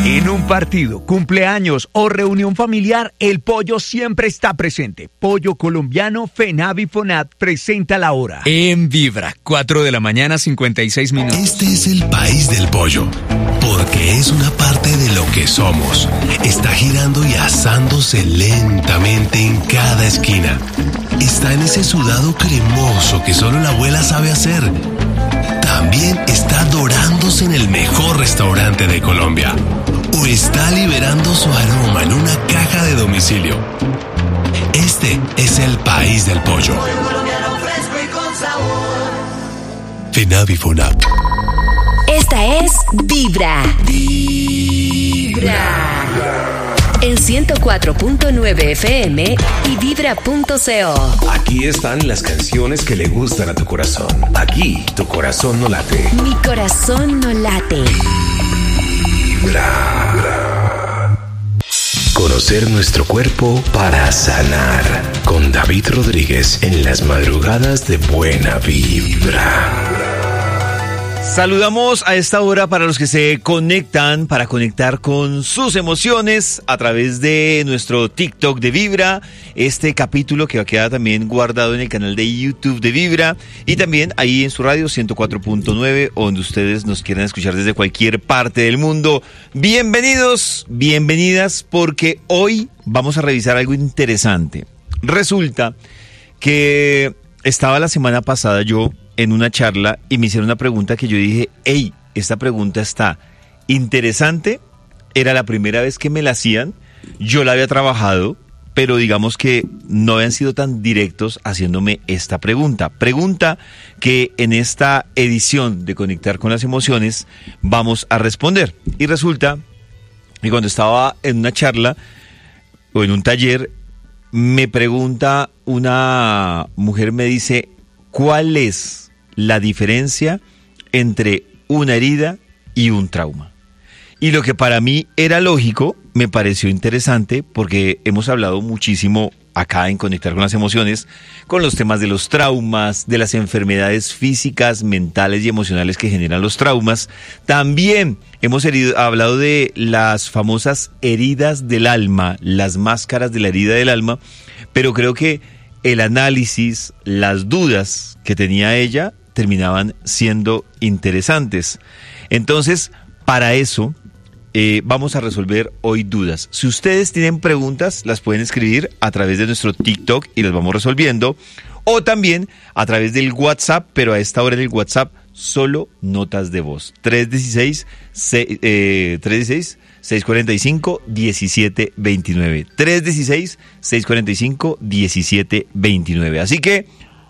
En un partido, cumpleaños o reunión familiar, el pollo siempre está presente. Pollo colombiano FENAVI FONAT presenta la hora. En Vibra, 4 de la mañana, 56 minutos. Este es el país del pollo, porque es una parte de lo que somos. Está girando y asándose lentamente en cada esquina. Está en ese sudado cremoso que solo la abuela sabe hacer. También está dorándose en el mejor restaurante de Colombia. O está liberando su aroma en una caja de domicilio. Este es el país del pollo. FENAVI FONAT. Esta es Vibra. En 104.9 FM y Vibra.co. Aquí están las canciones que le gustan a tu corazón. Aquí tu corazón no late. Mi corazón no late. Vibra. Conocer nuestro cuerpo para sanar. Con David Rodríguez en las madrugadas de Buena Vibra. Saludamos a esta hora para los que se conectan, para conectar con sus emociones a través de nuestro TikTok de Vibra, este capítulo que va a quedar también guardado en el canal de YouTube de Vibra y también ahí en su radio 104.9, donde ustedes nos quieran escuchar desde cualquier parte del mundo. Bienvenidos, bienvenidas, porque hoy vamos a revisar algo interesante. Resulta que estaba la semana pasada yo en una charla y me hicieron una pregunta que yo dije, hey, esta pregunta está interesante, era la primera vez que me la hacían, yo la había trabajado, pero digamos que no habían sido tan directos haciéndome esta pregunta que en esta edición de Conectar con las Emociones vamos a responder. Y resulta que cuando estaba en una charla o en un taller, me pregunta una mujer, me dice, ¿cuál es la diferencia entre una herida y un trauma? Y lo que para mí era lógico, me pareció interesante porque hemos hablado muchísimo acá en Conectar con las Emociones, con los temas de los traumas, de las enfermedades físicas, mentales y emocionales que generan los traumas. También hemos hablado de las famosas heridas del alma, las máscaras de la herida del alma, pero creo que el análisis, las dudas que tenía ella terminaban siendo interesantes. Entonces, para eso vamos a resolver hoy dudas. Si ustedes tienen preguntas, las pueden escribir a través de nuestro TikTok y las vamos resolviendo. O también a través del WhatsApp, pero a esta hora en el WhatsApp solo notas de voz. 316-645-1729. 316-645-1729. Así que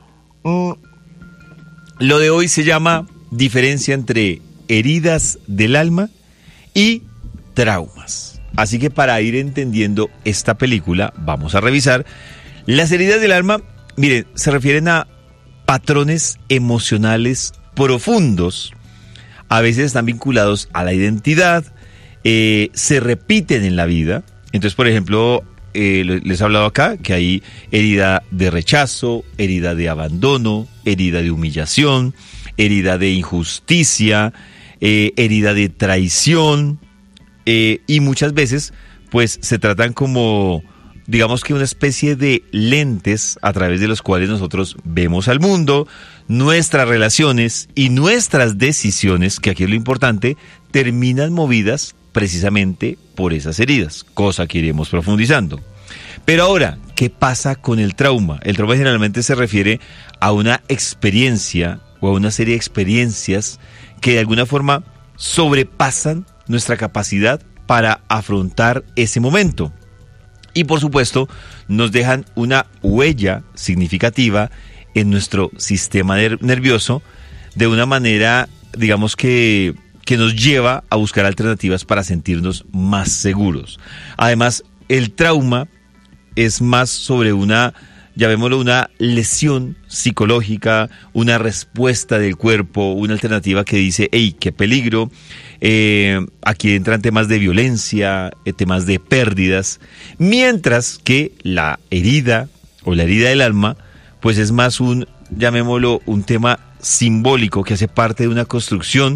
lo de hoy se llama diferencia entre heridas del alma y traumas. Así que para ir entendiendo esta película, vamos a revisar. Las heridas del alma, miren, se refieren a patrones emocionales profundos. A veces están vinculados a la identidad, se repiten en la vida. Entonces, por ejemplo, les he hablado acá que hay herida de rechazo, herida de abandono, herida de humillación, herida de injusticia, herida de traición, y muchas veces pues se tratan como, digamos que una especie de lentes a través de los cuales nosotros vemos al mundo, nuestras relaciones y nuestras decisiones, que aquí es lo importante, terminan movidas precisamente por esas heridas, cosa que iremos profundizando. Pero ahora, ¿qué pasa con el trauma? El trauma generalmente se refiere a una experiencia o a una serie de experiencias que de alguna forma sobrepasan nuestra capacidad para afrontar ese momento. Y por supuesto, nos dejan una huella significativa en nuestro sistema nervioso de una manera, digamos que nos lleva a buscar alternativas para sentirnos más seguros. Además, el trauma es más sobre una, llamémoslo, una lesión psicológica, una respuesta del cuerpo, una alternativa que dice, hey, qué peligro. Aquí entran temas de violencia, temas de pérdidas, mientras que la herida o la herida del alma, pues es más un, llamémoslo, un tema simbólico que hace parte de una construcción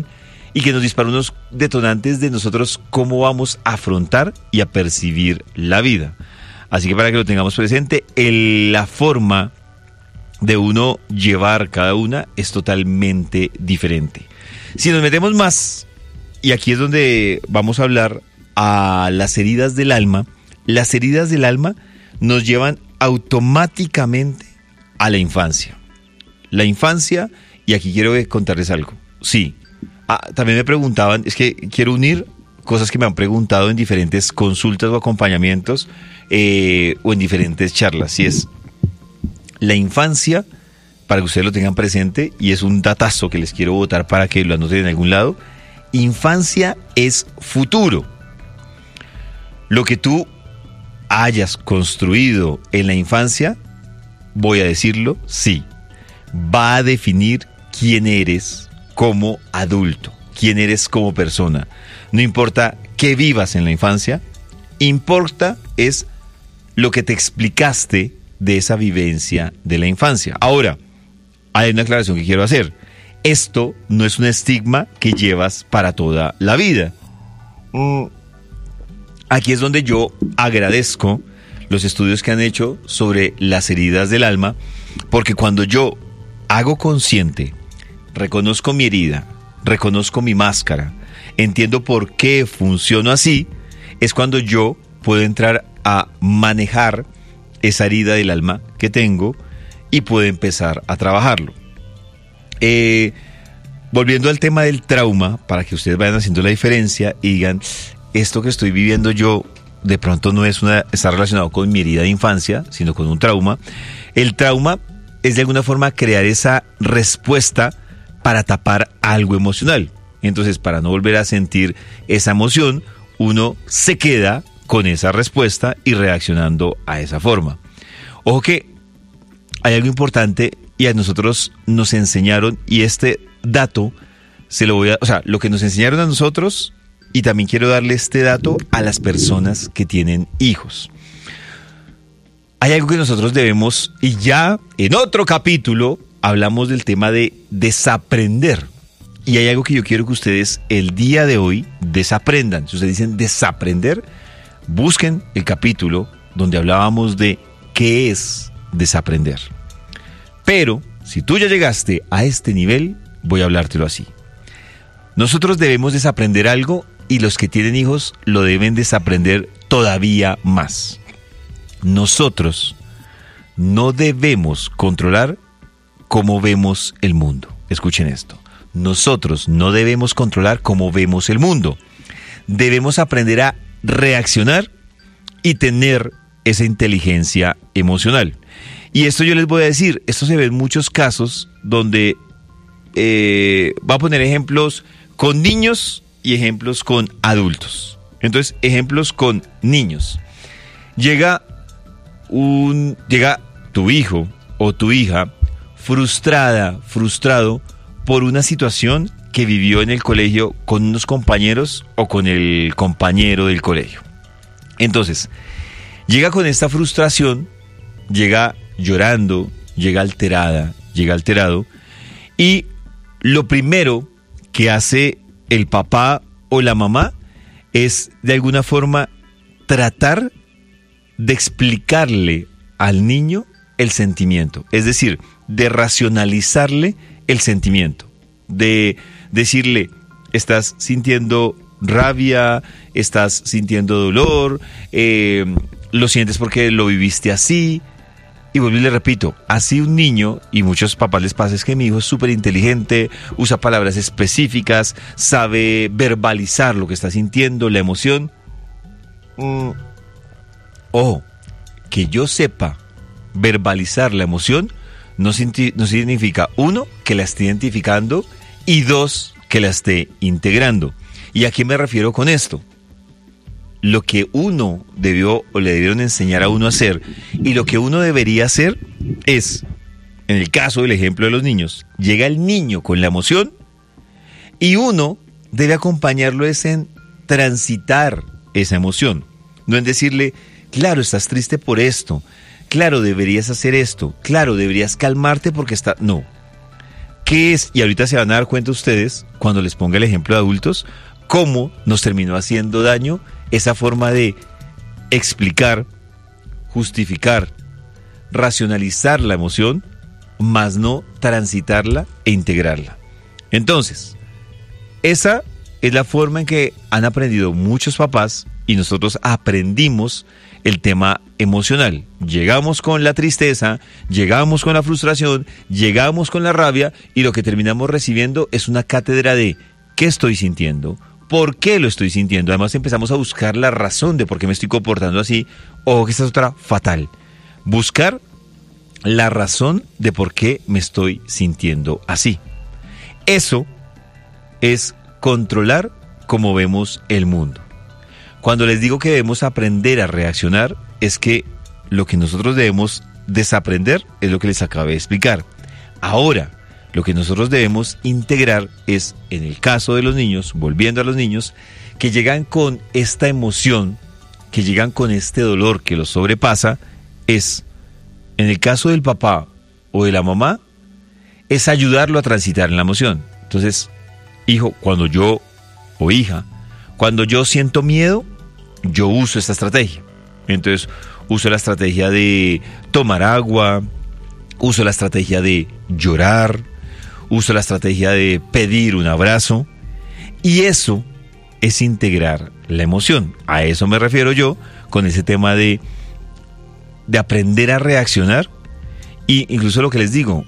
y que nos dispara unos detonantes de nosotros cómo vamos a afrontar y a percibir la vida. Así que para que lo tengamos presente, la forma de uno llevar cada una es totalmente diferente. Si nos metemos más, y aquí es donde vamos a hablar a las heridas del alma nos llevan automáticamente a la infancia. La infancia, y aquí quiero contarles algo. Sí, también me preguntaban, es que quiero unir cosas que me han preguntado en diferentes consultas o acompañamientos o en diferentes charlas. Si es la infancia, para que ustedes lo tengan presente, y es un datazo que les quiero botar para que lo anoten en algún lado. Infancia es futuro. Lo que tú hayas construido en la infancia, voy a decirlo, sí, va a definir quién eres como adulto, quién eres como persona. No importa qué vivas en la infancia, importa es lo que te explicaste de esa vivencia de la infancia. Ahora, hay una aclaración que quiero hacer. Esto no es un estigma que llevas para toda la vida. Aquí es donde yo agradezco los estudios que han hecho sobre las heridas del alma, porque cuando yo hago consciente, reconozco mi herida, reconozco mi máscara, entiendo por qué funciono así, es cuando yo puedo entrar a manejar esa herida del alma que tengo y puedo empezar a trabajarlo. Volviendo al tema del trauma, para que ustedes vayan haciendo la diferencia y digan, esto que estoy viviendo yo de pronto no está relacionado con mi herida de infancia, sino con un trauma. El trauma es de alguna forma crear esa respuesta para tapar algo emocional. Entonces, para no volver a sentir esa emoción, uno se queda con esa respuesta y reaccionando a esa forma. Ojo que hay algo importante y a nosotros nos enseñaron, y este dato lo que nos enseñaron a nosotros, y también quiero darle este dato a las personas que tienen hijos. Hay algo que nosotros debemos, y ya en otro capítulo hablamos del tema de desaprender. Y hay algo que yo quiero que ustedes el día de hoy desaprendan. Si ustedes dicen desaprender, busquen el capítulo donde hablábamos de qué es desaprender. Pero si tú ya llegaste a este nivel, voy a hablártelo así. Nosotros debemos desaprender algo, y los que tienen hijos lo deben desaprender todavía más. Nosotros no debemos controlar cómo vemos el mundo. Escuchen esto. Nosotros no debemos controlar cómo vemos el mundo. Debemos aprender a reaccionar y tener esa inteligencia emocional. Y esto yo les voy a decir, esto se ve en muchos casos donde voy a poner ejemplos con niños y ejemplos con adultos. Entonces, ejemplos con niños. Llega tu hijo o tu hija frustrado por una situación que vivió en el colegio con unos compañeros o con el compañero del colegio. Entonces, llega con esta frustración, llega llorando, llega alterado, y lo primero que hace el papá o la mamá es de alguna forma tratar de explicarle al niño el sentimiento, es decir, de racionalizarle el sentimiento, de decirle, estás sintiendo rabia, estás sintiendo dolor, lo sientes porque lo viviste así. Y vuelvo y le repito, así un niño, y muchos papás les pasa, es que mi hijo es súper inteligente, usa palabras específicas, sabe verbalizar lo que está sintiendo, la emoción. Ojo, que yo sepa verbalizar la emoción no significa, uno, que la esté identificando, y dos, que la esté integrando. ¿Y a qué me refiero con esto? Lo que uno debió o le debieron enseñar a uno a hacer, y lo que uno debería hacer es, en el caso del ejemplo de los niños, llega el niño con la emoción y uno debe acompañarlo en transitar esa emoción, no en decirle, claro, estás triste por esto, claro, deberías hacer esto, claro, deberías calmarte porque está... No. ¿Qué es? Y ahorita se van a dar cuenta ustedes, cuando les ponga el ejemplo de adultos, cómo nos terminó haciendo daño esa forma de explicar, justificar, racionalizar la emoción, más no transitarla e integrarla. Entonces, esa es la forma en que han aprendido muchos papás y nosotros aprendimos el tema emocional. Llegamos con la tristeza, llegamos con la frustración, llegamos con la rabia y lo que terminamos recibiendo es una cátedra de ¿qué estoy sintiendo? ¿Por qué lo estoy sintiendo? Además empezamos a buscar la razón de por qué me estoy comportando así. O que esta es otra fatal. Buscar la razón de por qué me estoy sintiendo así. Eso es controlar cómo vemos el mundo. Cuando les digo que debemos aprender a reaccionar, es que lo que nosotros debemos desaprender es lo que les acabé de explicar. Ahora, lo que nosotros debemos integrar es, en el caso de los niños, volviendo a los niños, que llegan con esta emoción, que llegan con este dolor que los sobrepasa, es, en el caso del papá o de la mamá, es ayudarlo a transitar en la emoción. Entonces, hijo, cuando yo, o hija, cuando yo siento miedo, yo uso esta estrategia. Entonces, uso la estrategia de tomar agua, uso la estrategia de llorar, uso la estrategia de pedir un abrazo. Y eso es integrar la emoción. A eso me refiero yo con ese tema de aprender a reaccionar. Y incluso lo que les digo,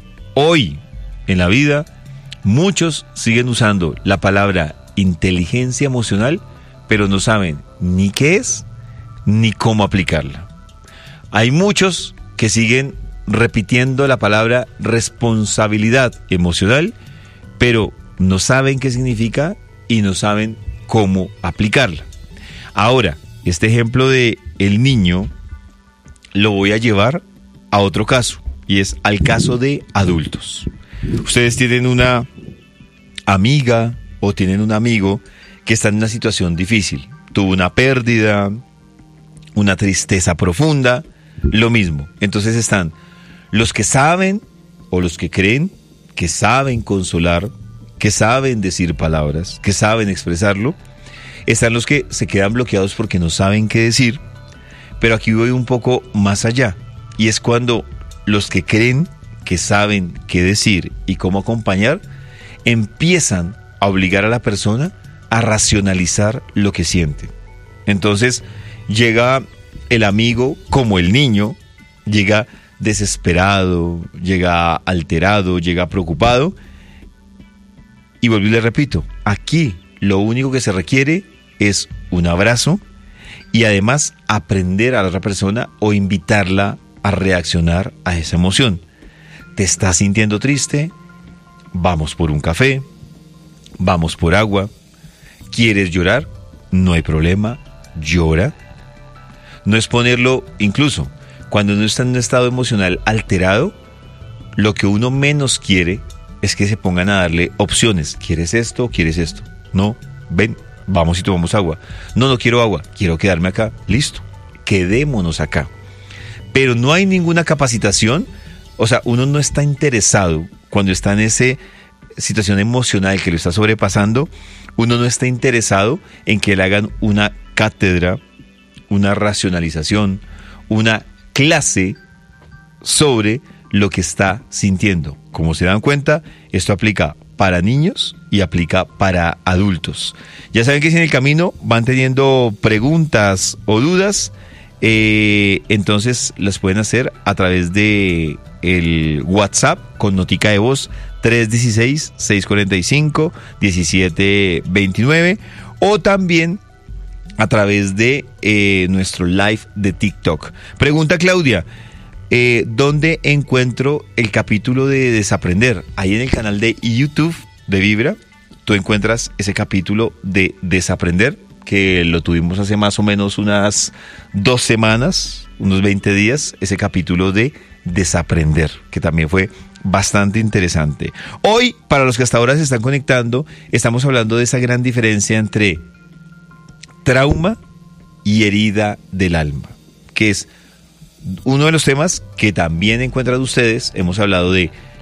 hoy en la vida, muchos siguen usando la palabra inteligencia emocional, pero no saben ni qué es, ni cómo aplicarla. Hay muchos que siguen repitiendo la palabra responsabilidad emocional, pero no saben qué significa y no saben cómo aplicarla. Ahora, este ejemplo de el niño lo voy a llevar a otro caso, y es al caso de adultos. Ustedes tienen una amiga o tienen un amigo que está en una situación difícil. Tuvo una pérdida, una tristeza profunda, lo mismo. Entonces están los que saben o los que creen que saben consolar, que saben decir palabras, que saben expresarlo. Están los que se quedan bloqueados porque no saben qué decir. Pero aquí voy un poco más allá. Y es cuando los que creen que saben qué decir y cómo acompañar, empiezan a obligar a la persona a racionalizar lo que siente. Entonces llega el amigo como el niño, llega desesperado, llega alterado, llega preocupado. Y vuelvo y le repito, aquí lo único que se requiere es un abrazo y además aprender a la otra persona o invitarla a reaccionar a esa emoción. ¿Te estás sintiendo triste? Vamos por un café, vamos por agua. ¿Quieres llorar? No hay problema, llora. No es ponerlo, incluso cuando uno está en un estado emocional alterado, lo que uno menos quiere es que se pongan a darle opciones. ¿Quieres esto? ¿Quieres esto? No, ven, vamos y tomamos agua. No, no quiero agua, quiero quedarme acá. Listo, quedémonos acá. Pero no hay ninguna capacitación, o sea, uno no está interesado cuando está en esa situación emocional que lo está sobrepasando, uno no está interesado en que le hagan una cátedra, una racionalización, una clase sobre lo que está sintiendo. Como se dan cuenta, esto aplica para niños y aplica para adultos. Ya saben que si en el camino van teniendo preguntas o dudas, entonces las pueden hacer a través de el WhatsApp con notica de voz 316-645-1729 o también a través de nuestro live de TikTok. Pregunta Claudia, ¿dónde encuentro el capítulo de Desaprender? Ahí en el canal de YouTube de Vibra, tú encuentras ese capítulo de Desaprender, que lo tuvimos hace más o menos unas 2 semanas, unos 20 días, ese capítulo de Desaprender, que también fue bastante interesante. Hoy, para los que hasta ahora se están conectando, estamos hablando de esa gran diferencia entre trauma y herida del alma, que es uno de los temas que también encuentran ustedes. Hemos hablado de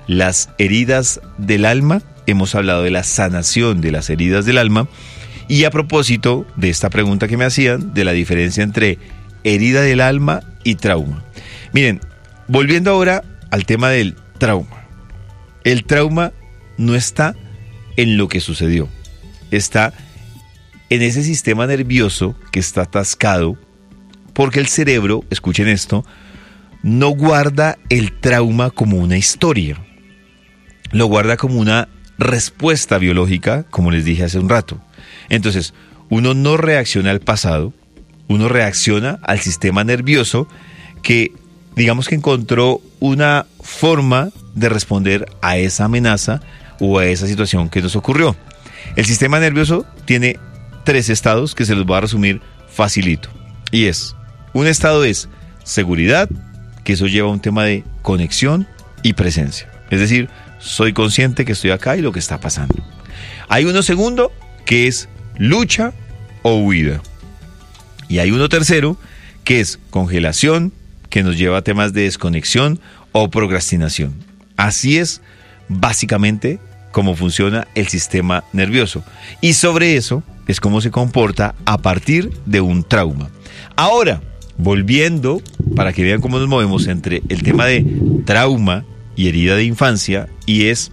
las heridas del alma, hemos hablado de la sanación de las heridas del alma, y a propósito de esta pregunta que me hacían, de la diferencia entre herida del alma y trauma. Miren, volviendo ahora al tema del trauma. El trauma no está en lo que sucedió, está en ese sistema nervioso que está atascado, porque el cerebro, escuchen esto, no guarda el trauma como una historia, lo guarda como una respuesta biológica, como les dije hace un rato. Entonces, uno no reacciona al pasado, uno reacciona al sistema nervioso que, digamos que encontró una forma de responder a esa amenaza o a esa situación que nos ocurrió. El sistema nervioso tiene 3 estados que se los voy a resumir facilito. Y es, un estado es seguridad, que eso lleva a un tema de conexión y presencia. Es decir, soy consciente que estoy acá y lo que está pasando. Hay uno segundo que es lucha o huida. Y hay uno tercero que es congelación, que nos lleva a temas de desconexión o procrastinación. Así es básicamente cómo funciona el sistema nervioso. Y sobre eso es cómo se comporta a partir de un trauma. Ahora, volviendo, para que vean cómo nos movemos entre el tema de trauma y herida de infancia, y es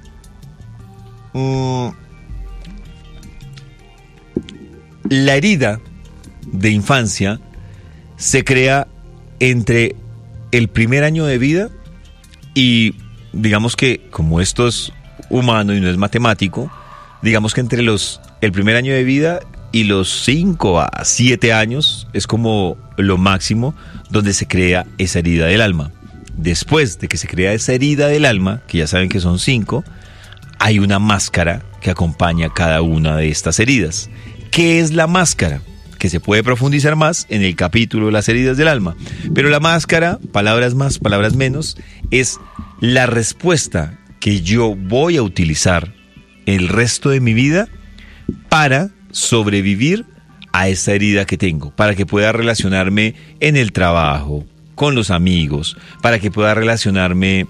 la herida de infancia se crea entre el primer año de vida y, digamos que como esto es humano y no es matemático, digamos que entre el primer año de vida y los 5 a 7 años es como lo máximo donde se crea esa herida del alma. Después de que se crea esa herida del alma, que ya saben que son 5, hay una máscara que acompaña cada una de estas heridas. ¿Qué es la máscara? Que se puede profundizar más en el capítulo de las heridas del alma. Pero la máscara, palabras más, palabras menos, es la respuesta que yo voy a utilizar el resto de mi vida para sobrevivir a esa herida que tengo, para que pueda relacionarme en el trabajo, con los amigos, para que pueda relacionarme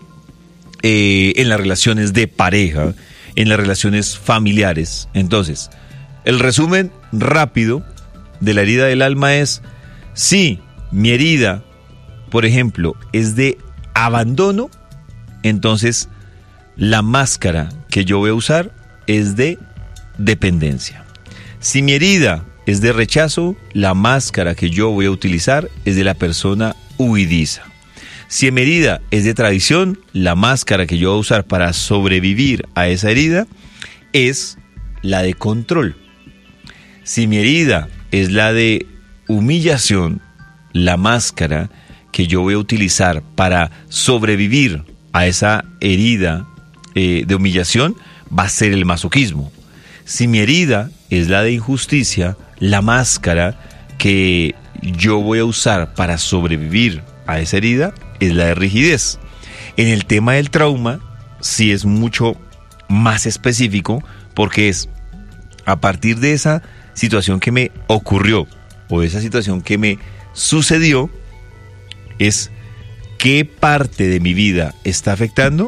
en las relaciones de pareja, en las relaciones familiares. Entonces, el resumen rápido de la herida del alma es, si mi herida, por ejemplo, es de abandono, entonces la máscara que yo voy a usar es de dependencia. Si mi herida es de rechazo, la máscara que yo voy a utilizar es de la persona huidiza. Si mi herida es de traición, la máscara que yo voy a usar para sobrevivir a esa herida es la de control. Si mi herida es la de humillación, la máscara que yo voy a utilizar para sobrevivir a esa herida de humillación va a ser el masoquismo. Si mi herida es la de injusticia, la máscara que yo voy a usar para sobrevivir a esa herida es la de rigidez. En el tema del trauma sí es mucho más específico, porque es a partir de esa situación que me ocurrió o de esa situación que me sucedió, es qué parte de mi vida está afectando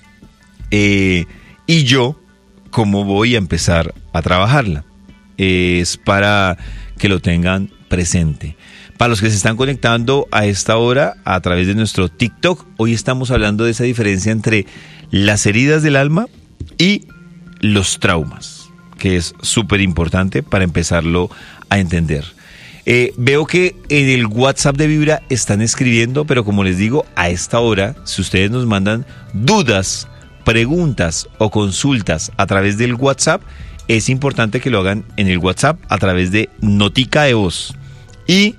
y yo cómo voy a empezar a trabajarla. Es para que lo tengan presente. Para los que se están conectando a esta hora a través de nuestro TikTok, hoy estamos hablando de esa diferencia entre las heridas del alma y los traumas, que es súper importante para empezarlo a entender. Veo que en el WhatsApp de Vibra están escribiendo, pero como les digo, a esta hora, si ustedes nos mandan dudas, preguntas o consultas a través del WhatsApp, es importante que lo hagan en el WhatsApp a través de notica de voz. Y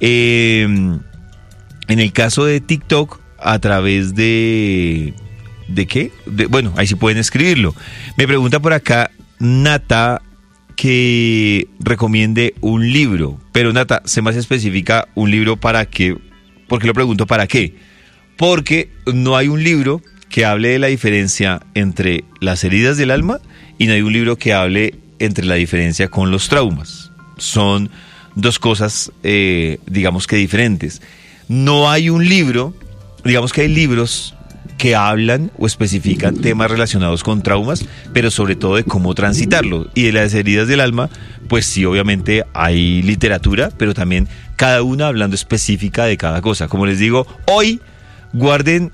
en el caso de TikTok, a través de ¿qué? Bueno, ahí sí pueden escribirlo. Me pregunta por acá Nata que recomiende un libro. Pero Nata, se más especifica un libro para qué. ¿Por qué lo pregunto para qué? Porque no hay un libro que hable de la diferencia entre las heridas del alma y no hay un libro que hable entre la diferencia con los traumas. Son dos cosas, digamos que diferentes. No hay un libro, digamos que hay libros que hablan o especifican temas relacionados con traumas, pero sobre todo de cómo transitarlo. Y de las heridas del alma, pues sí, obviamente hay literatura, pero también cada una hablando específica de cada cosa. Como les digo, hoy guarden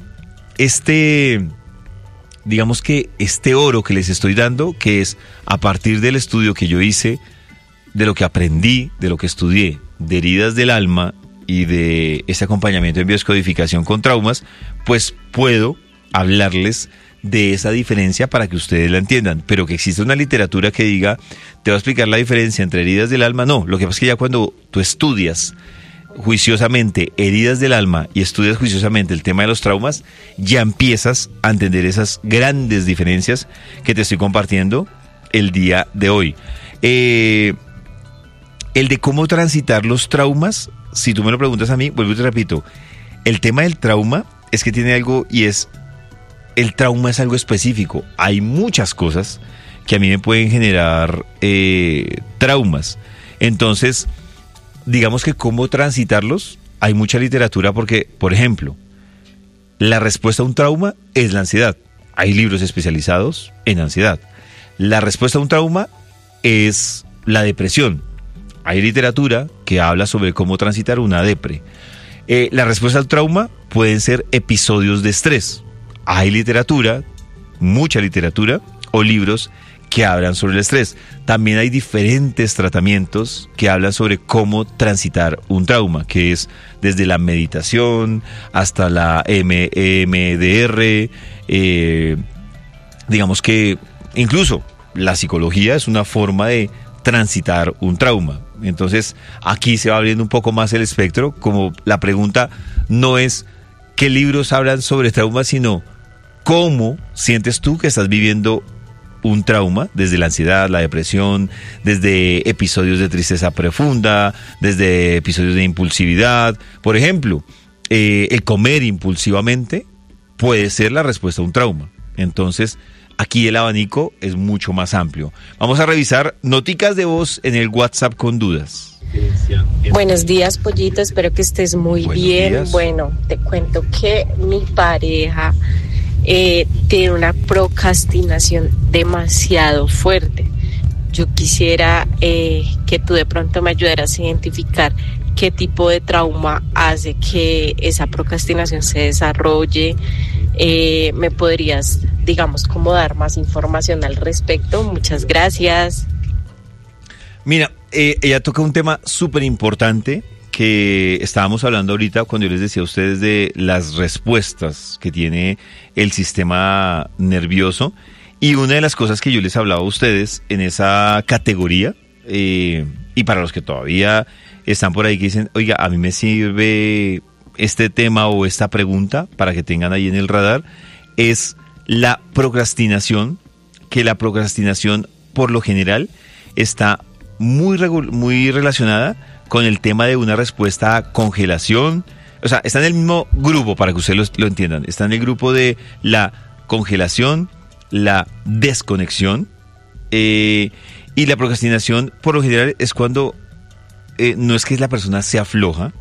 digamos que este oro que les estoy dando, que es a partir del estudio que yo hice, de lo que aprendí, de lo que estudié, de heridas del alma y de este acompañamiento en biodescodificación con traumas, pues puedo hablarles de esa diferencia para que ustedes la entiendan. Pero que existe una literatura que diga, te va a explicar la diferencia entre heridas del alma, no. Lo que pasa es que ya cuando tú estudias juiciosamente heridas del alma y estudias juiciosamente el tema de los traumas, ya empiezas a entender esas grandes diferencias que te estoy compartiendo el día de hoy. El de cómo transitar los traumas, si tú me lo preguntas a mí, vuelvo y te repito, el tema del trauma es que tiene algo, y es, el trauma es algo específico. Hay muchas cosas que a mí me pueden generar traumas. Entonces, digamos que cómo transitarlos, hay mucha literatura porque, por ejemplo, la respuesta a un trauma es la ansiedad. Hay libros especializados en ansiedad. La respuesta a un trauma es la depresión. Hay literatura que habla sobre cómo transitar una depre. La respuesta al trauma pueden ser episodios de estrés. Hay literatura, mucha literatura o libros que hablan sobre el estrés. También hay diferentes tratamientos que hablan sobre cómo transitar un trauma, que es desde la meditación hasta la EMDR, digamos que incluso la psicología es una forma de transitar un trauma. Entonces aquí se va abriendo un poco más el espectro, como la pregunta no es qué libros hablan sobre trauma, sino cómo sientes tú que estás viviendo un trauma, desde la ansiedad, la depresión, desde episodios de tristeza profunda, desde episodios de impulsividad. Por ejemplo, el comer impulsivamente puede ser la respuesta a un trauma. Entonces, aquí el abanico es mucho más amplio. Vamos a revisar noticas de voz en el WhatsApp con dudas. Buenos días, Pollito, espero que estés muy bien. Días. Bueno, te cuento que mi pareja tiene una procrastinación demasiado fuerte. Yo quisiera que tú de pronto me ayudaras a identificar qué tipo de trauma hace que esa procrastinación se desarrolle. ¿Me podrías, digamos, como dar más información al respecto? Muchas gracias. Mira, ella toca un tema súper importante que estábamos hablando ahorita cuando yo les decía a ustedes de las respuestas que tiene el sistema nervioso, y una de las cosas que yo les hablaba a ustedes en esa categoría, y para los que todavía están por ahí que dicen, oiga, a mí me sirve este tema o esta pregunta para que tengan ahí en el radar, es la procrastinación, que la procrastinación por lo general está muy relacionada con el tema de una respuesta a congelación. O sea, está en el mismo grupo, para que ustedes lo entiendan. Está en el grupo de la congelación, la desconexión, y la procrastinación por lo general es cuando no es que la persona se afloja,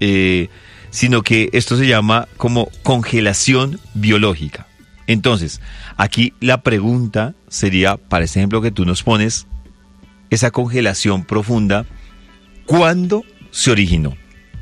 sino que esto se llama como congelación biológica. Entonces, aquí la pregunta sería, para este ejemplo que tú nos pones, esa congelación profunda, ¿cuándo se originó?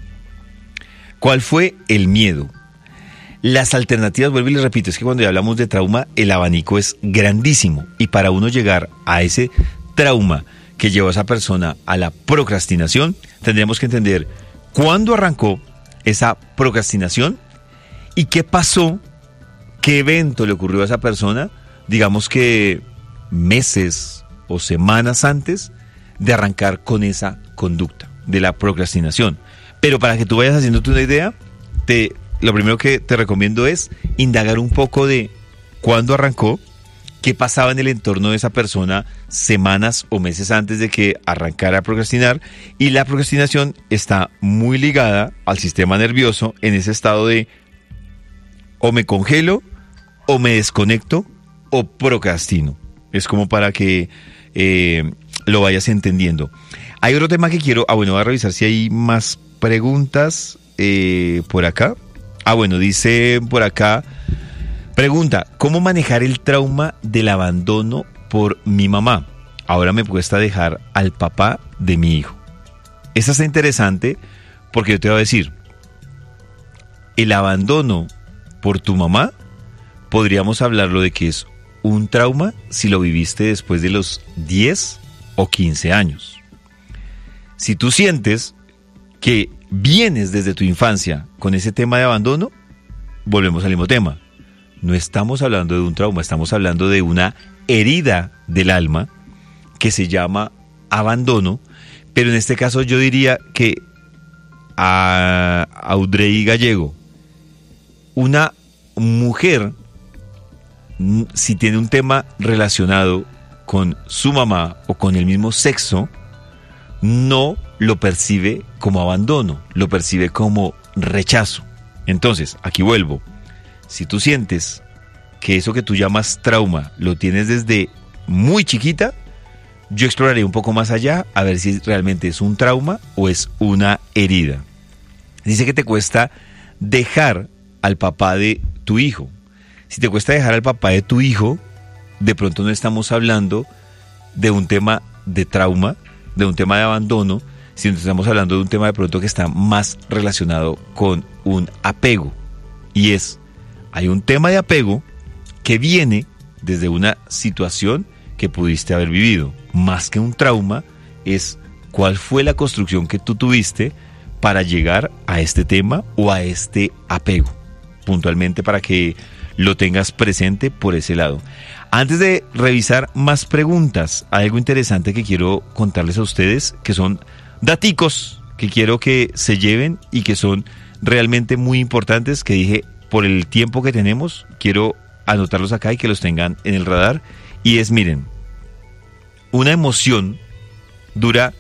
¿Cuál fue el miedo? Las alternativas, vuelvo y les repito, es que cuando ya hablamos de trauma, el abanico es grandísimo. Y para uno llegar a ese trauma que llevó a esa persona a la procrastinación, tendríamos que entender cuándo arrancó esa procrastinación y qué pasó, qué evento le ocurrió a esa persona, digamos que meses o semanas antes de arrancar con esa conducta de la procrastinación. Pero para que tú vayas haciéndote una idea, lo primero que te recomiendo es indagar un poco de cuándo arrancó, qué pasaba en el entorno de esa persona semanas o meses antes de que arrancara a procrastinar. Y la procrastinación está muy ligada al sistema nervioso en ese estado de o me congelo, o me desconecto, o procrastino. Es como para que lo vayas entendiendo. Hay otro tema que quiero... voy a revisar si hay más preguntas por acá. Bueno, dice por acá... Pregunta, ¿cómo manejar el trauma del abandono por mi mamá? Ahora me cuesta dejar al papá de mi hijo. Esta está interesante porque yo te voy a decir, el abandono por tu mamá, podríamos hablarlo de que es un trauma si lo viviste después de los 10 o 15 años. Si tú sientes que vienes desde tu infancia con ese tema de abandono, volvemos al mismo tema. No estamos hablando de un trauma, estamos hablando de una herida del alma que se llama abandono, pero en este caso yo diría que a Audrey Gallego, una mujer, si tiene un tema relacionado con su mamá o con el mismo sexo, no lo percibe como abandono, lo percibe como rechazo. Entonces, aquí vuelvo. Si tú sientes que eso que tú llamas trauma lo tienes desde muy chiquita, yo exploraré un poco más allá a ver si realmente es un trauma o es una herida. Dice que te cuesta dejar al papá de tu hijo. Si te cuesta dejar al papá de tu hijo, de pronto no estamos hablando de un tema de trauma, de un tema de abandono, sino que estamos hablando de un tema de pronto que está más relacionado con un apego. Y hay un tema de apego que viene desde una situación que pudiste haber vivido. Más que un trauma, es cuál fue la construcción que tú tuviste para llegar a este tema o a este apego. Puntualmente para que lo tengas presente por ese lado. Antes de revisar más preguntas, hay algo interesante que quiero contarles a ustedes, que son daticos que quiero que se lleven y que son realmente muy importantes, que dije, por el tiempo que tenemos, quiero anotarlos acá y que los tengan en el radar. Y miren, una emoción dura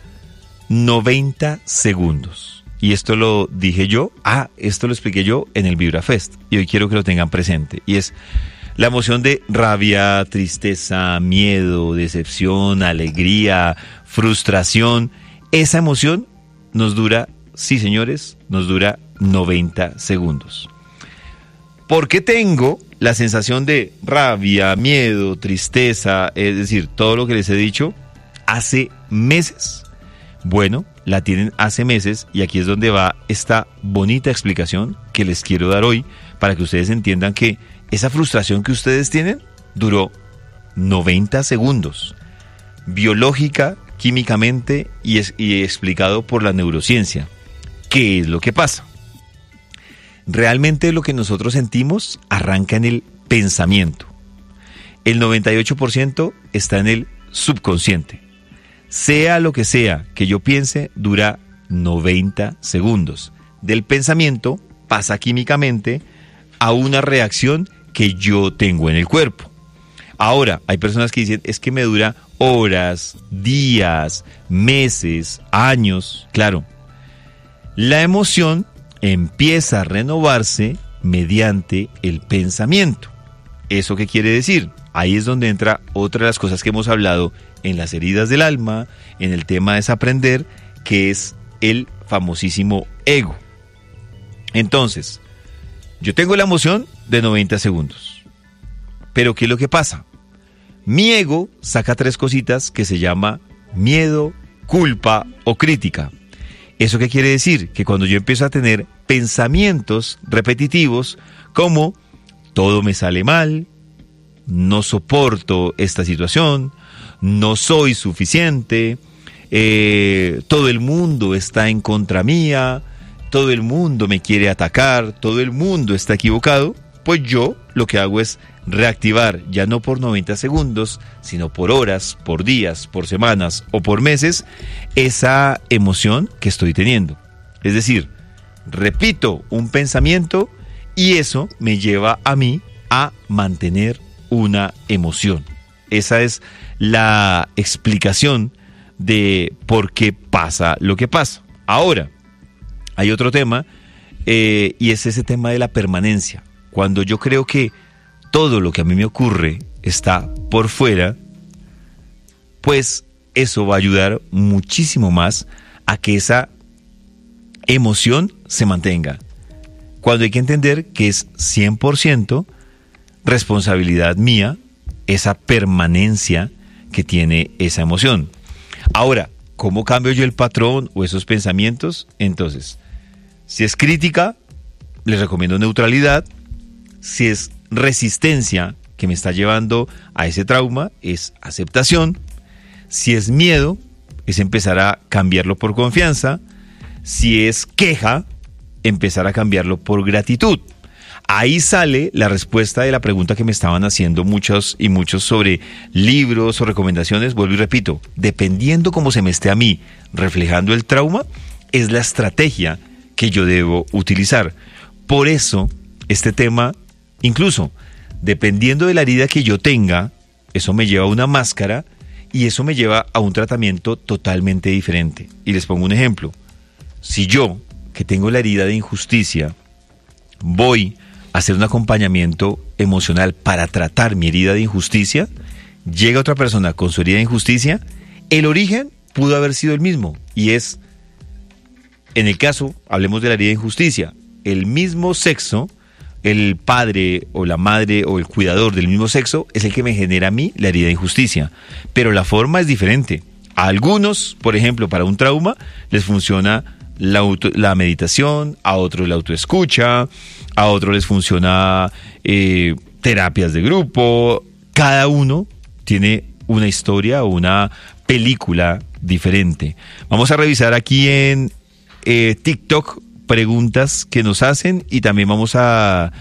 90 segundos. Y esto lo dije yo, esto lo expliqué yo en el VibraFest. Y hoy quiero que lo tengan presente. Y es la emoción de rabia, tristeza, miedo, decepción, alegría, frustración. Esa emoción nos dura, sí señores, nos dura 90 segundos. ¿Por qué tengo la sensación de rabia, miedo, tristeza, es decir, todo lo que les he dicho, hace meses? Bueno, la tienen hace meses y aquí es donde va esta bonita explicación que les quiero dar hoy para que ustedes entiendan que esa frustración que ustedes tienen duró 90 segundos, biológica, químicamente y explicado por la neurociencia. ¿Qué es lo que pasa? Realmente lo que nosotros sentimos arranca en el pensamiento. El 98% está en el subconsciente. Sea lo que sea que yo piense, dura 90 segundos. Del pensamiento pasa químicamente a una reacción que yo tengo en el cuerpo. Ahora, hay personas que dicen, es que me dura horas, días, meses, años. Claro, la emoción empieza a renovarse mediante el pensamiento. ¿Eso qué quiere decir? Ahí es donde entra otra de las cosas que hemos hablado en las heridas del alma, en el tema de desaprender, que es el famosísimo ego. Entonces, yo tengo la emoción de 90 segundos. Pero ¿qué es lo que pasa? Mi ego saca 3 cositas que se llama miedo, culpa o crítica. ¿Eso qué quiere decir? Que cuando yo empiezo a tener pensamientos repetitivos como todo me sale mal, no soporto esta situación, no soy suficiente, todo el mundo está en contra mía, todo el mundo me quiere atacar, todo el mundo está equivocado, pues yo lo que hago es reactivar, ya no por 90 segundos, sino por horas, por días, por semanas o por meses, esa emoción que estoy teniendo. Es decir, repito un pensamiento y eso me lleva a mí a mantener una emoción. Esa es la explicación de por qué pasa lo que pasa. Ahora, hay otro tema y es ese tema de la permanencia. Cuando yo creo que todo lo que a mí me ocurre está por fuera, pues eso va a ayudar muchísimo más a que esa emoción se mantenga. Cuando hay que entender que es 100% responsabilidad mía esa permanencia que tiene esa emoción. Ahora, ¿cómo cambio yo el patrón o esos pensamientos? Entonces, si es crítica, les recomiendo neutralidad. Si es resistencia que me está llevando a ese trauma, es aceptación. Si es miedo, es empezar a cambiarlo por confianza. Si es queja, empezar a cambiarlo por gratitud. Ahí sale la respuesta de la pregunta que me estaban haciendo muchos y muchos sobre libros o recomendaciones. Vuelvo y repito, dependiendo cómo se me esté a mí reflejando el trauma, es la estrategia que yo debo utilizar. Por eso, este tema, incluso dependiendo de la herida que yo tenga, eso me lleva a una máscara y eso me lleva a un tratamiento totalmente diferente. Y les pongo un ejemplo. Si yo, que tengo la herida de injusticia, voy a hacer un acompañamiento emocional para tratar mi herida de injusticia, llega otra persona con su herida de injusticia, el origen pudo haber sido el mismo, y es, en el caso, hablemos de la herida de injusticia, el mismo sexo, el padre o la madre o el cuidador del mismo sexo es el que me genera a mí la herida de injusticia, pero la forma es diferente. A algunos, por ejemplo, para un trauma, les funciona la meditación, a otros la autoescucha, a otros les funciona terapias de grupo. Cada uno tiene una historia o una película diferente. Vamos a revisar aquí en TikTok preguntas que nos hacen y también vamos a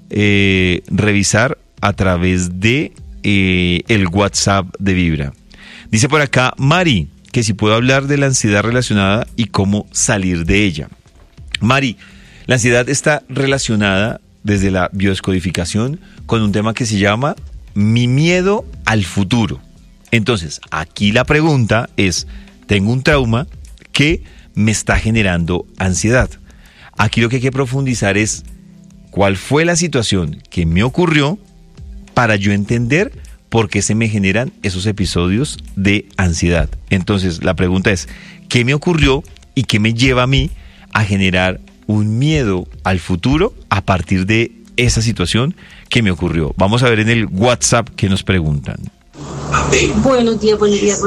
revisar a través de el WhatsApp de Vibra. Dice por acá Mari, que si puedo hablar de la ansiedad relacionada y cómo salir de ella. Mari, la ansiedad está relacionada desde la biodescodificación con un tema que se llama mi miedo al futuro. Entonces, aquí la pregunta es, tengo un trauma que me está generando ansiedad. Aquí lo que hay que profundizar es cuál fue la situación que me ocurrió para yo entender por qué se me generan esos episodios de ansiedad. Entonces, la pregunta es, ¿qué me ocurrió y qué me lleva a mí a generar un miedo al futuro a partir de esa situación que me ocurrió? Vamos a ver en el WhatsApp qué nos preguntan. Buenos días,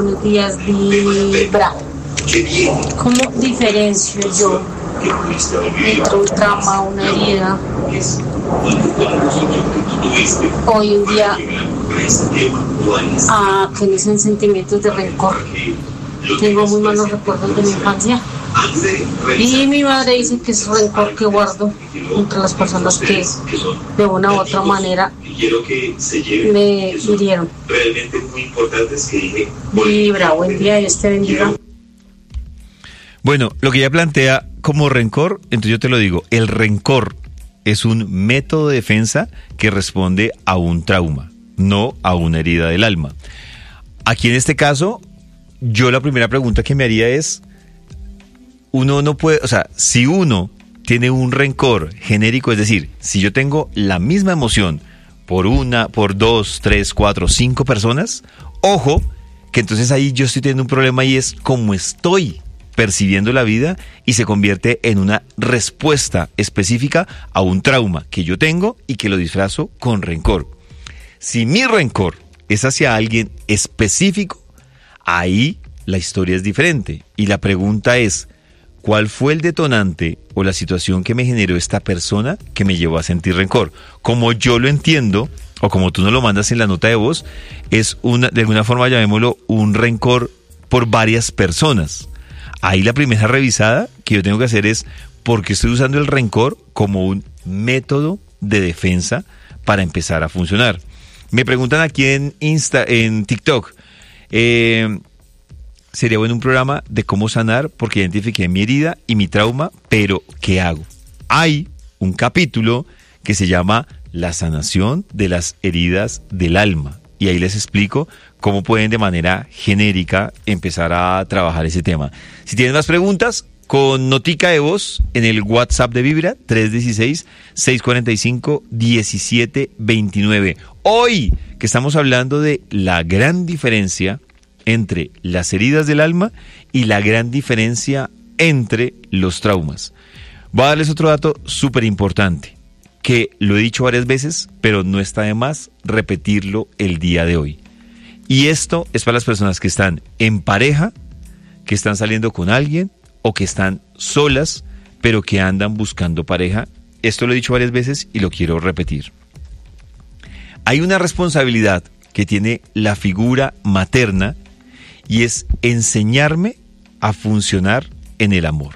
Vibra. ¿Cómo diferencio yo entre un trauma, una herida? Hoy en día que dicen sentimientos de rencor. Tengo muy malos recuerdos de mi infancia y mi madre dice que es rencor que guardo entre las personas que de una u otra manera me hirieron. Vibra, buen día, Dios te bendiga. Bueno, lo que ella plantea como rencor, entonces yo te lo digo, el rencor es un método de defensa que responde a un trauma, no a una herida del alma. Aquí en este caso, yo la primera pregunta que me haría es, uno no puede, o sea, si uno tiene un rencor genérico, es decir, si yo tengo la misma emoción por una, por 2, 3, 4, 5 personas, ojo, que entonces ahí yo estoy teniendo un problema y es cómo estoy percibiendo la vida y se convierte en una respuesta específica a un trauma que yo tengo y que lo disfrazo con rencor. Si mi rencor es hacia alguien específico, ahí la historia es diferente y la pregunta es, ¿cuál fue el detonante o la situación que me generó esta persona que me llevó a sentir rencor? Como yo lo entiendo, o como tú nos lo mandas en la nota de voz, es de alguna forma llamémoslo un rencor por varias personas. Ahí la primera revisada que yo tengo que hacer es por qué estoy usando el rencor como un método de defensa para empezar a funcionar. Me preguntan aquí en TikTok, sería bueno un programa de cómo sanar porque identifiqué mi herida y mi trauma, pero ¿qué hago? Hay un capítulo que se llama La sanación de las heridas del alma. Y ahí les explico cómo pueden de manera genérica empezar a trabajar ese tema. Si tienen más preguntas, con notica de voz en el WhatsApp de Vibra, 316-645-1729. Hoy que estamos hablando de la gran diferencia entre las heridas del alma y la gran diferencia entre los traumas. Voy a darles otro dato súper importante. que lo he dicho varias veces, pero no está de más repetirlo el día de hoy. Y esto es para las personas que están en pareja, que están saliendo con alguien o que están solas, pero que andan buscando pareja. Esto lo he dicho varias veces y lo quiero repetir. Hay una responsabilidad que tiene la figura materna y es enseñarme a funcionar en el amor.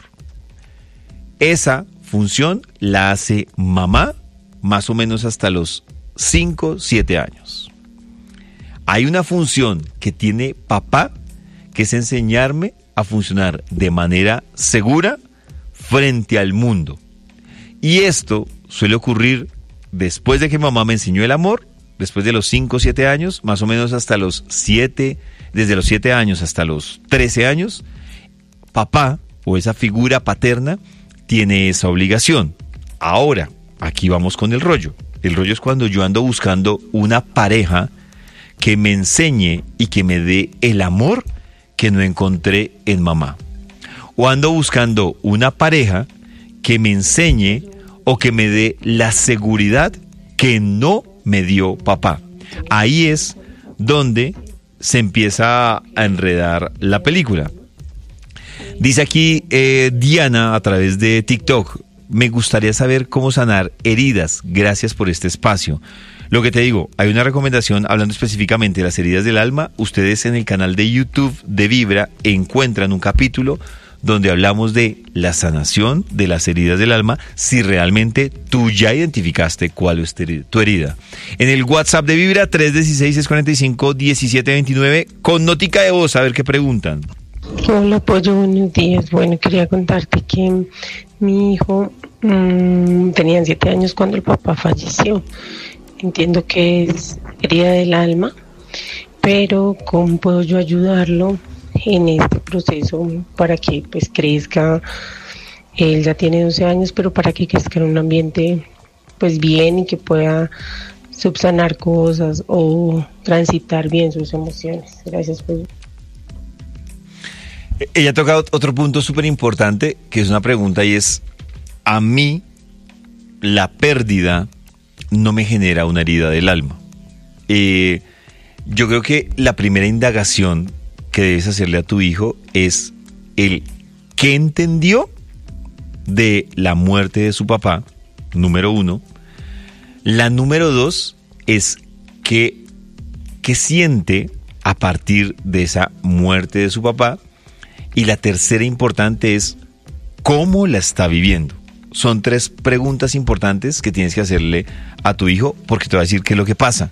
Esa función la hace mamá más o menos hasta los 5, 7 años. Hay una función que tiene papá, que es enseñarme a funcionar de manera segura frente al mundo. Y esto suele ocurrir después de que mamá me enseñó el amor, después de los 5 o 7 años, más o menos hasta los 7, desde los 7 años hasta los 13 años, papá o esa figura paterna tiene esa obligación. Ahora, aquí vamos con el rollo. El rollo es cuando yo ando buscando una pareja que me enseñe y que me dé el amor que no encontré en mamá. O ando buscando una pareja que me enseñe o que me dé la seguridad que no me dio papá. Ahí es donde se empieza a enredar la película. Dice aquí Diana a través de TikTok: me gustaría saber cómo sanar heridas. Gracias por este espacio. Lo que te digo, hay una recomendación hablando específicamente de las heridas del alma. Ustedes en el canal de YouTube de Vibra encuentran un capítulo donde hablamos de la sanación de las heridas del alma, si realmente tú ya identificaste cuál es tu herida. En el WhatsApp de Vibra, 316-645-1729, con notica de voz, a ver qué preguntan. Hola, Pollo, buenos días. Bueno, quería contarte que mi hijo tenía 7 años cuando el papá falleció. Entiendo que es herida del alma, pero ¿cómo puedo yo ayudarlo en este proceso para que pues crezca? Él ya tiene 12 años, pero para que crezca en un ambiente pues bien y que pueda subsanar cosas o transitar bien sus emociones. Gracias, Pollo. Ella toca otro punto súper importante, que es una pregunta, y es: a mí la pérdida no me genera una herida del alma. Yo creo que la primera indagación que debes hacerle a tu hijo es el qué entendió de la muerte de su papá, número 1. La número 2 es qué siente a partir de esa muerte de su papá. Y la tercera importante es cómo la está viviendo. Son 3 preguntas importantes que tienes que hacerle a tu hijo, porque te va a decir qué es lo que pasa.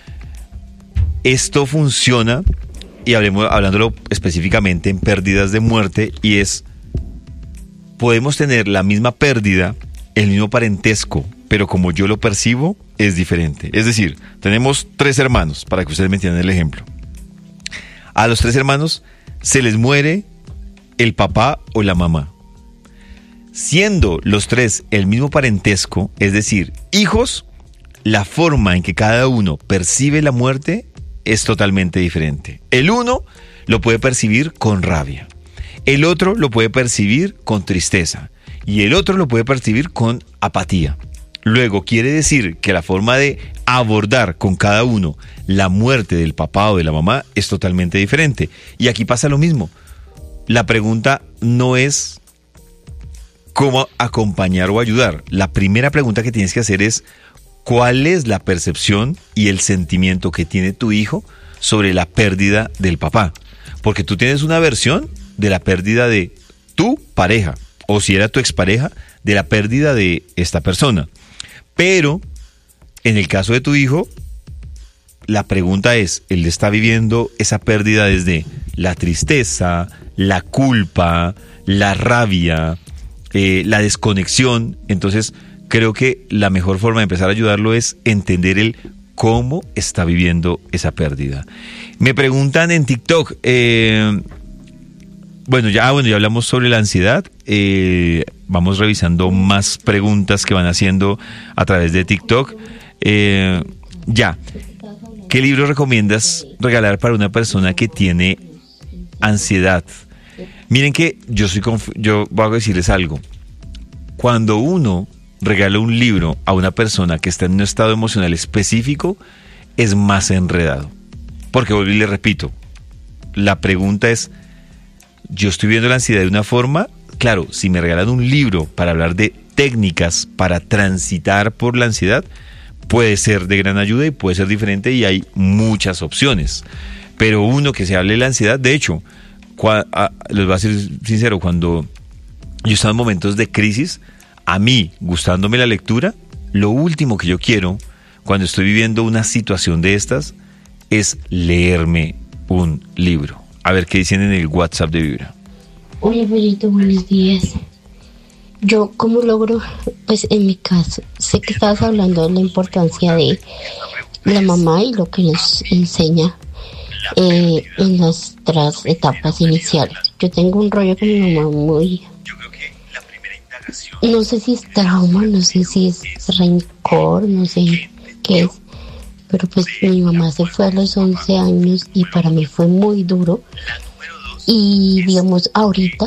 Esto funciona, y hablándolo específicamente en pérdidas de muerte, y es: podemos tener la misma pérdida, el mismo parentesco, pero como yo lo percibo es diferente. Es decir, tenemos 3 hermanos, para que ustedes me entiendan el ejemplo. A los 3 hermanos se les muere el papá o la mamá. Siendo los 3 el mismo parentesco, es decir, hijos, la forma en que cada uno percibe la muerte es totalmente diferente. El uno lo puede percibir con rabia, el otro lo puede percibir con tristeza y el otro lo puede percibir con apatía. Luego quiere decir que la forma de abordar con cada uno la muerte del papá o de la mamá es totalmente diferente. Y aquí pasa lo mismo. La pregunta no es cómo acompañar o ayudar. La primera pregunta que tienes que hacer es: ¿cuál es la percepción y el sentimiento que tiene tu hijo sobre la pérdida del papá? Porque tú tienes una versión de la pérdida de tu pareja, o si era tu expareja, de la pérdida de esta persona. Pero en el caso de tu hijo, la pregunta es: él está viviendo esa pérdida desde la tristeza, la culpa, la rabia, la desconexión. Entonces creo que la mejor forma de empezar a ayudarlo es entender el cómo está viviendo esa pérdida. Me preguntan en TikTok, bueno, ya hablamos sobre la ansiedad. Vamos revisando más preguntas que van haciendo a través de TikTok. ¿Qué libro recomiendas regalar para una persona que tiene ansiedad? Miren que yo voy a decirles algo. Cuando uno regalo un libro a una persona que está en un estado emocional específico, es más enredado. Porque vuelvo y le repito, la pregunta es, yo estoy viendo la ansiedad de una forma, claro, si me regalan un libro para hablar de técnicas para transitar por la ansiedad, puede ser de gran ayuda y puede ser diferente y hay muchas opciones. Pero uno que se hable de la ansiedad, de hecho, les voy a ser sincero, cuando yo estaba en momentos de crisis, a mí, gustándome la lectura, lo último que yo quiero cuando estoy viviendo una situación de estas es leerme un libro. A ver qué dicen en el WhatsApp de Vibra. Hola, Pollito, buenos días. Yo, ¿cómo logro? Pues en mi caso, sé que estabas hablando de la importancia de la mamá y lo que nos enseña en nuestras etapas iniciales. Yo tengo un rollo con mi mamá muy... No sé si es trauma, no sé si es rencor, no sé qué es. Pero pues mi mamá se fue a los 11 años y para mí fue muy duro. Y digamos, ahorita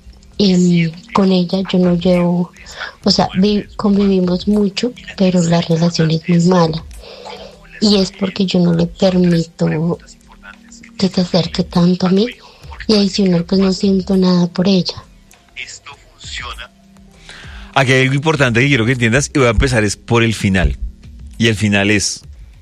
con ella yo no llevo, o sea, convivimos mucho, pero la relación es muy mala. Y es porque yo no le permito que se acerque tanto a mí. Y adicional, pues no siento nada por ella. Esto funciona. Aquí hay algo importante que quiero que entiendas y voy a empezar es por el final. Y el final es,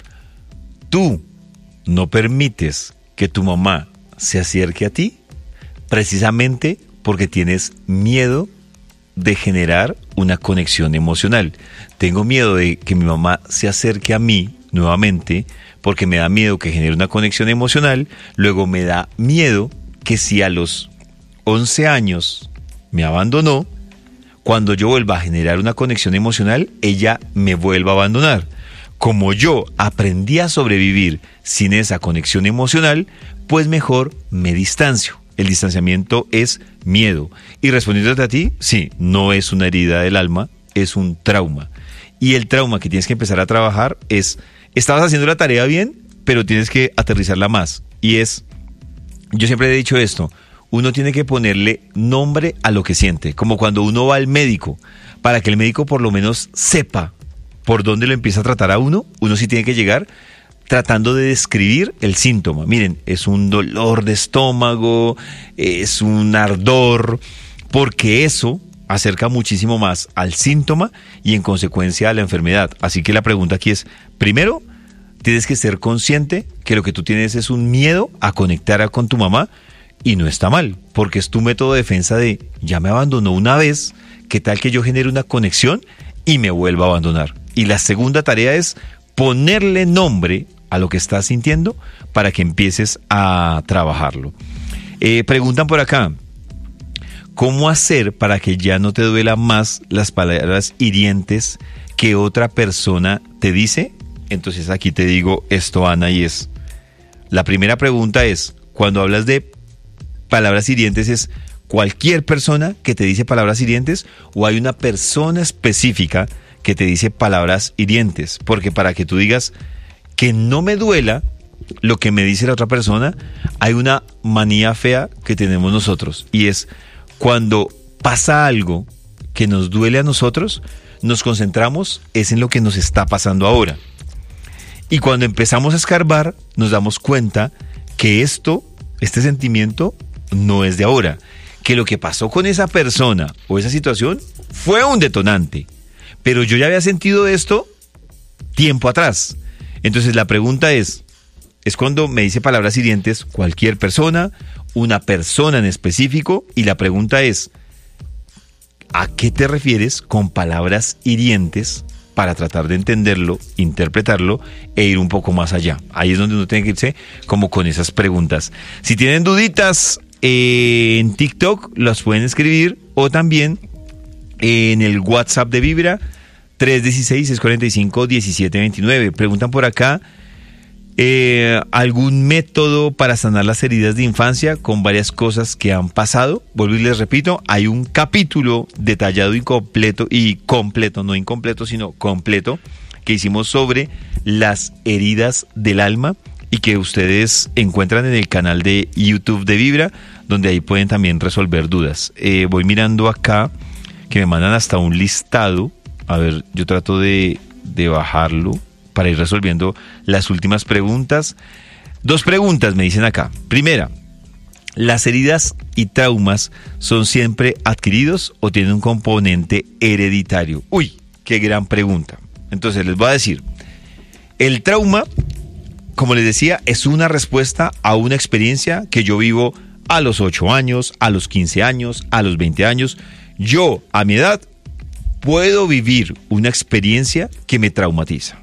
tú no permites que tu mamá se acerque a ti precisamente porque tienes miedo de generar una conexión emocional. Tengo miedo de que mi mamá se acerque a mí nuevamente porque me da miedo que genere una conexión emocional. Luego me da miedo que si a los 11 años me abandonó, cuando yo vuelva a generar una conexión emocional, ella me vuelva a abandonar. Como yo aprendí a sobrevivir sin esa conexión emocional, pues mejor me distancio. El distanciamiento es miedo. Y respondiéndote a ti, sí, no es una herida del alma, es un trauma. Y el trauma que tienes que empezar a trabajar es, estabas haciendo la tarea bien, pero tienes que aterrizarla más. Y es, yo siempre he dicho esto, uno tiene que ponerle nombre a lo que siente, como cuando uno va al médico, para que el médico por lo menos sepa por dónde lo empieza a tratar a uno sí tiene que llegar tratando de describir el síntoma. Miren, es un dolor de estómago, es un ardor, porque eso acerca muchísimo más al síntoma y en consecuencia a la enfermedad. Así que la pregunta aquí es, primero, tienes que ser consciente que lo que tú tienes es un miedo a conectar con tu mamá. Y no está mal, porque es tu método de defensa de, ya me abandonó una vez, ¿qué tal que yo genere una conexión y me vuelva a abandonar? Y la segunda tarea es ponerle nombre a lo que estás sintiendo para que empieces a trabajarlo. Preguntan por acá, ¿cómo hacer para que ya no te duela más las palabras hirientes que otra persona te dice? Entonces aquí te digo esto, Ana, y es, la primera pregunta es, cuando hablas de palabras hirientes, ¿es cualquier persona que te dice palabras hirientes o hay una persona específica que te dice palabras hirientes? Porque para que tú digas que no me duela lo que me dice la otra persona, hay una manía fea que tenemos nosotros y es cuando pasa algo que nos duele a nosotros, nos concentramos es en lo que nos está pasando ahora. Y cuando empezamos a escarbar, nos damos cuenta que este sentimiento no es de ahora, que lo que pasó con esa persona o esa situación fue un detonante, pero yo ya había sentido esto tiempo atrás. Entonces la pregunta es cuando me dice palabras hirientes cualquier persona, una persona en específico, y la pregunta es, ¿a qué te refieres con palabras hirientes? Para tratar de entenderlo, interpretarlo e ir un poco más allá. Ahí es donde uno tiene que irse como con esas preguntas. Si tienen duditas en TikTok, las pueden escribir o también en el WhatsApp de Vibra 316-645-1729. Preguntan por acá, ¿algún método para sanar las heridas de infancia con varias cosas que han pasado? Vuelvo y les repito, hay un capítulo detallado y completo, no incompleto, sino completo, que hicimos sobre las heridas del alma y que ustedes encuentran en el canal de YouTube de Vibra, donde ahí pueden también resolver dudas. Voy mirando acá que me mandan hasta un listado A ver, yo trato de bajarlo para ir resolviendo las últimas preguntas. 2 preguntas me dicen acá. Primera, ¿las heridas y traumas son siempre adquiridos o tienen un componente hereditario? Uy, qué gran pregunta. Entonces les voy a decir, el trauma, como les decía, es una respuesta a una experiencia que yo vivo a los 8 años, a los 15 años, a los 20 años. Yo, a mi edad, puedo vivir una experiencia que me traumatiza.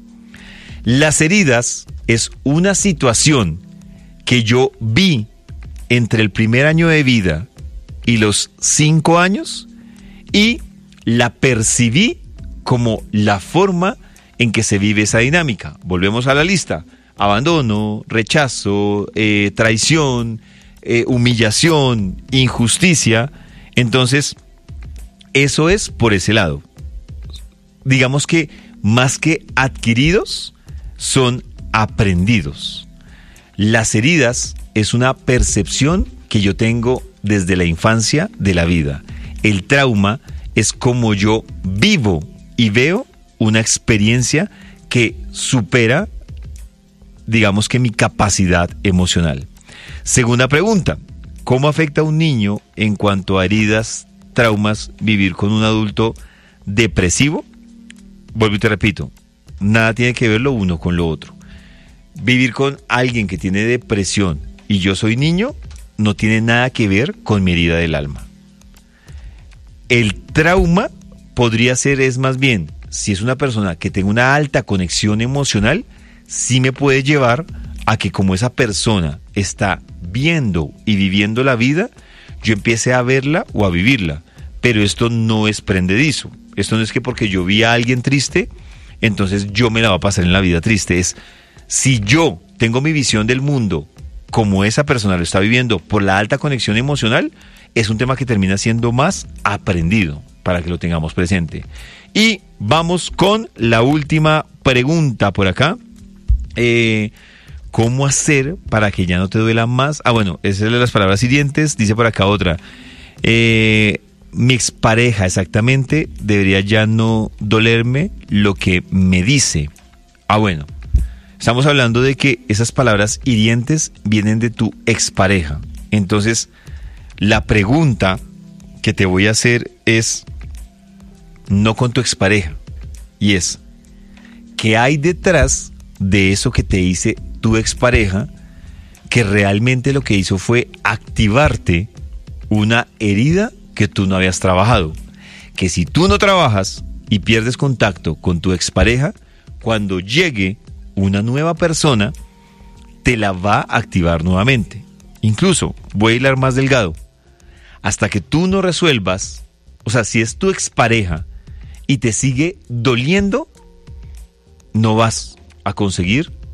Las heridas es una situación que yo vi entre el primer año de vida y los 5 años y la percibí como la forma en que se vive esa dinámica. Volvemos a la lista. Abandono, rechazo, traición, humillación, injusticia. Entonces, eso es por ese lado. Digamos que más que adquiridos, son aprendidos. Las heridas es una percepción que yo tengo desde la infancia de la vida. El trauma es como yo vivo y veo una experiencia que supera, digamos que mi capacidad emocional. Segunda pregunta, ¿cómo afecta a un niño en cuanto a heridas, traumas, vivir con un adulto depresivo? Vuelvo y te repito, nada tiene que ver lo uno con lo otro. Vivir con alguien que tiene depresión y yo soy niño no tiene nada que ver con mi herida del alma. El trauma podría ser, es más bien, si es una persona que tenga una alta conexión emocional, sí me puede llevar a que como esa persona está viendo y viviendo la vida, yo empiece a verla o a vivirla. Pero esto no es prendedizo. Esto no es que porque yo vi a alguien triste, entonces yo me la voy a pasar en la vida triste. Es si yo tengo mi visión del mundo como esa persona lo está viviendo por la alta conexión emocional, es un tema que termina siendo más aprendido, para que lo tengamos presente. Y vamos con la última pregunta por acá. ¿Cómo hacer para que ya no te duela más? Ah, bueno, esas son las palabras siguientes. Dice por acá otra. Mi expareja, exactamente, debería ya no dolerme lo que me dice. Ah, bueno. Estamos hablando de que esas palabras hirientes vienen de tu expareja. Entonces, la pregunta que te voy a hacer es, no con tu expareja, y es, ¿qué hay detrás de eso que te dice tu expareja que realmente lo que hizo fue activarte una herida que tú no habías trabajado? Que si tú no trabajas y pierdes contacto con tu expareja, cuando llegue una nueva persona, te la va a activar nuevamente. Incluso, voy a hilar más delgado, hasta que tú no resuelvas, o sea, si es tu expareja y te sigue doliendo, no vas a conseguir